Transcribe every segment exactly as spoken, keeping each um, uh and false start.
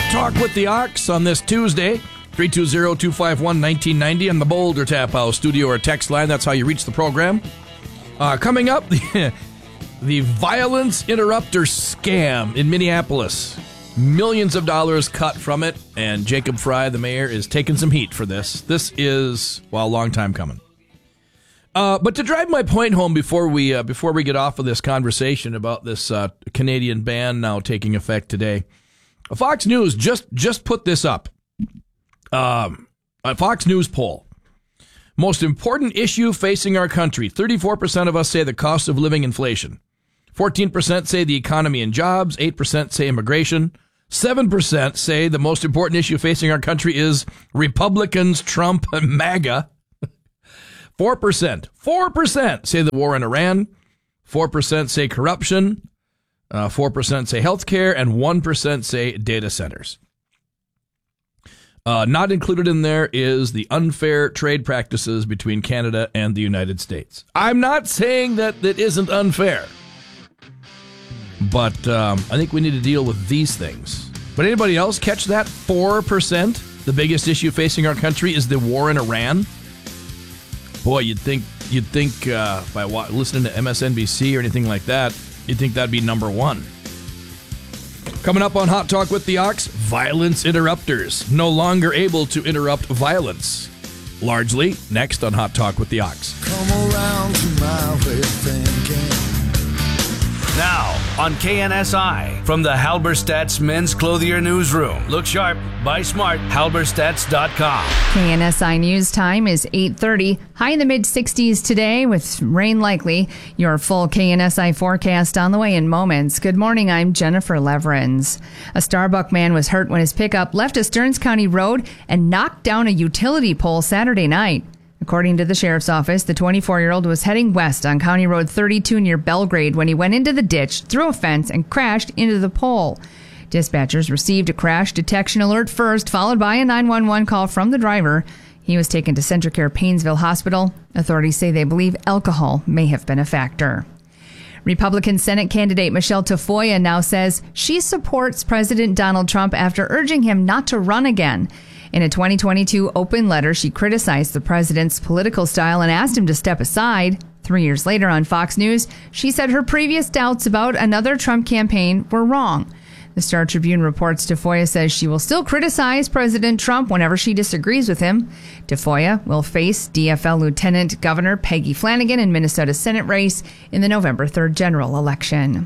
Talk with the Ox on this Tuesday, three two zero, two five one, one nine nine zero on the Boulder Tap House studio or text line. That's how you reach the program. Uh, coming up, the, the violence interrupter scam in Minneapolis. Millions of dollars cut from it, and Jacob Fry, the mayor, is taking some heat for this. This is, well, a long time coming. Uh, but to drive my point home before we uh, before we get off of this conversation about this uh, Canadian ban now taking effect today, Fox News just just put this up. Um, a Fox News poll. Most important issue facing our country. thirty-four percent of us say the cost of living inflation. fourteen percent say the economy and jobs. eight percent say immigration. seven percent say the most important issue facing our country is Republicans, Trump, and MAGA. four percent. four percent say the war in Iran. four percent say corruption. Uh, four percent say healthcare, and one percent say data centers. Uh, not included in there is the unfair trade practices between Canada and the United States. I'm not saying that that isn't unfair, but um, I think we need to deal with these things. But anybody else catch that? four percent? The biggest issue facing our country is the war in Iran? Boy, you'd think you'd think uh, by wa- listening to M S N B C or anything like that, you'd think that'd be number one. Coming up on Hot Talk with the Ox, violence interrupters no longer able to interrupt violence. Largely next on Hot Talk with the Ox. Come around to my way of thinking. Now on K N S I from the Halberstadt's Men's Clothier Newsroom. Look sharp, buy smart, halberstadts dot com. K N S I News time is eight thirty. High in the mid-sixties today with rain likely. Your full K N S I forecast on the way in moments. Good morning, I'm Jennifer Leverins. A Starbuck man was hurt when his pickup left a Stearns County road and knocked down a utility pole Saturday night. According to the sheriff's office, the twenty-four-year-old was heading west on County Road thirty-two near Belgrade when he went into the ditch, through a fence, and crashed into the pole. Dispatchers received a crash detection alert first, followed by a nine one one call from the driver. He was taken to Centracare Painesville Hospital. Authorities say they believe alcohol may have been a factor. Republican Senate candidate Michelle Tafoya now says she supports President Donald Trump after urging him not to run again. In a twenty twenty-two open letter, she criticized the president's political style and asked him to step aside. Three years later on Fox News, she said her previous doubts about another Trump campaign were wrong. The Star Tribune reports Tafoya says she will still criticize President Trump whenever she disagrees with him. Tafoya will face D F L Lieutenant Governor Peggy Flanagan in Minnesota's Senate race in the November third general election.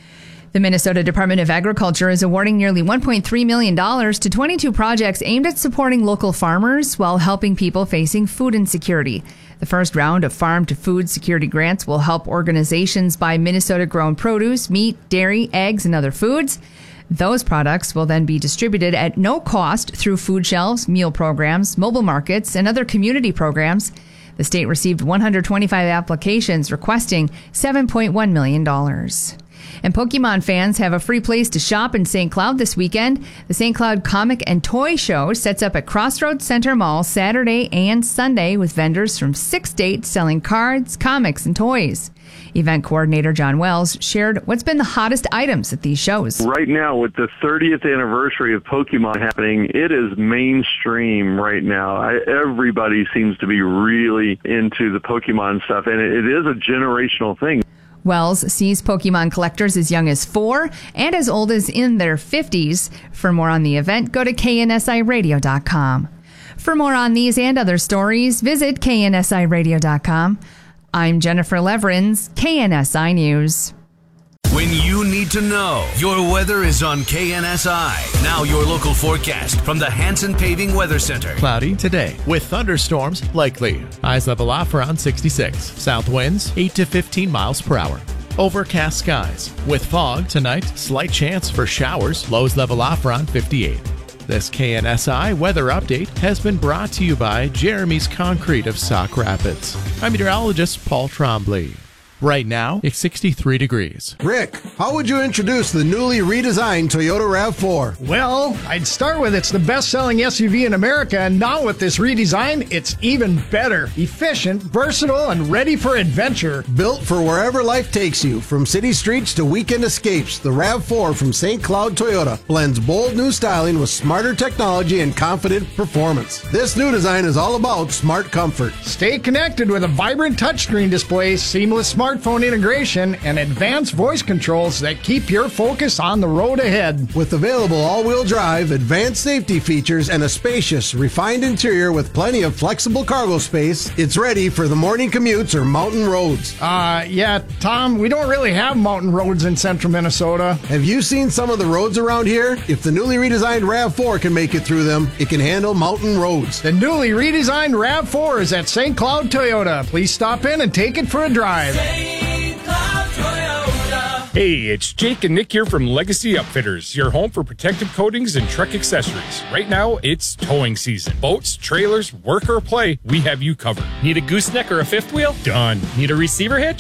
The Minnesota Department of Agriculture is awarding nearly one point three million dollars to twenty-two projects aimed at supporting local farmers while helping people facing food insecurity. The first round of farm-to-food security grants will help organizations buy Minnesota-grown produce, meat, dairy, eggs, and other foods. Those products will then be distributed at no cost through food shelves, meal programs, mobile markets, and other community programs. The state received one hundred twenty-five applications requesting seven point one million dollars. And Pokemon fans have a free place to shop in Saint Cloud this weekend. The Saint Cloud Comic and Toy Show sets up at Crossroads Center Mall Saturday and Sunday with vendors from six states selling cards, comics, and toys. Event coordinator John Wells shared what's been the hottest items at these shows. Right now, with the thirtieth anniversary of Pokemon happening, it is mainstream right now. I, everybody seems to be really into the Pokemon stuff, and it, it is a generational thing. Wells sees Pokemon collectors as young as four and as old as in their fifties. For more on the event, go to K N S I radio dot com. For more on these and other stories, visit K N S I radio dot com. I'm Jennifer Leverins, K N S I News. When you need to know, your weather is on K N S I. Now your local forecast from the Hanson Paving Weather Center. Cloudy today with thunderstorms likely. Highs level off around sixty-six. South winds eight to fifteen miles per hour. Overcast skies. With fog tonight, slight chance for showers. Lows level off around fifty-eight. This K N S I weather update has been brought to you by Jeremy's Concrete of Sauk Rapids. I'm meteorologist Paul Trombley. Right now, it's sixty-three degrees. Rick, how would you introduce the newly redesigned Toyota RAV four? Well, I'd start with it's the best-selling S U V in America, and now with this redesign, it's even better. Efficient, versatile, and ready for adventure. Built for wherever life takes you, from city streets to weekend escapes, the RAV four from Saint Cloud Toyota blends bold new styling with smarter technology and confident performance. This new design is all about smart comfort. Stay connected with a vibrant touchscreen display, seamless smartphone integration, and advanced voice controls that keep your focus on the road ahead. With available all-wheel drive, advanced safety features, and a spacious, refined interior with plenty of flexible cargo space, it's ready for the morning commutes or mountain roads. Uh, yeah, Tom, we don't really have mountain roads in central Minnesota. Have you seen some of the roads around here? If the newly redesigned RAV four can make it through them, it can handle mountain roads. The newly redesigned RAV four is at Saint Cloud Toyota. Please stop in and take it for a drive. Hey, it's Jake and Nick here from Legacy Upfitters, your home for protective coatings and truck accessories. Right now, it's towing season. Boats, trailers, work or play, we have you covered. Need a gooseneck or a fifth wheel? Done. Need a receiver hitch?